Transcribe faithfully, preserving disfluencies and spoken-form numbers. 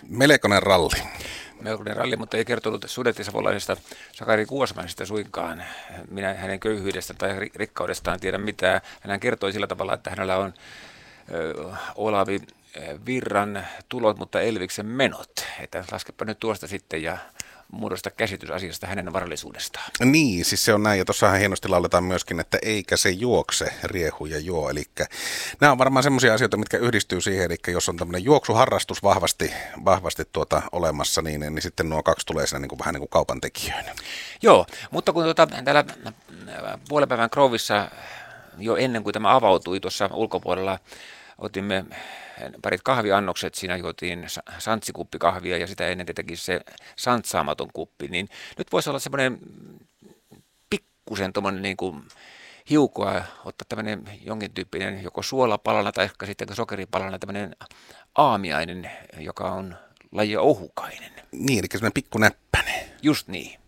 Melkoinen ralli. Melkoinen ralli, mutta ei kertonut sudettisavolaisesta Sakari Kuosmanisesta suinkaan. Minä hänen köyhyydestä tai rikkaudestaan tiedä mitään. Hän kertoi sillä tavalla, että hänellä on ö, Olavi Virran tulot, mutta Elviksen menot. Että laskepa nyt tuosta sitten ja muodosta käsitys asiasta hänen varallisuudestaan. Niin, siis se on näin, ja tuossahan hienosti lauletaan myöskin, että eikä se juokse, riehu ja juo, eli nämä on varmaan semmoisia asioita, mitkä yhdistyy siihen, eli jos on tämmöinen juoksuharrastus vahvasti, vahvasti tuota olemassa, niin, niin sitten nuo kaksi tulee siinä niin kuin, vähän niin kuin kaupan tekijöinä. Joo, mutta kun tuota, täällä puolen päivän Krouvissa jo ennen kuin tämä avautui tuossa ulkopuolella, otimme parit kahviannokset, siinä juotiin santsikuppi kahvia ja sitä ennen tietenkin se santsaamaton kuppi, niin nyt voisi olla semmoinen pikkusen tuommoinen niin kuin hiukoa, ottaa tämmöinen jonkin tyyppinen joko suolapalana tai ehkä sitten sokeripalana tämmöinen aamiainen, joka on lajia ohukainen. Niin, eli semmoinen pikkunäppäinen. Just niin.